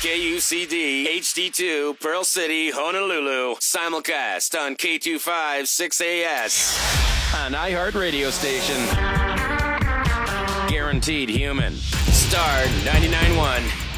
KUCD HD2 Pearl City, Honolulu. Simulcast on K25 6AS. An iHeart radio station. Guaranteed human. Star 99.1.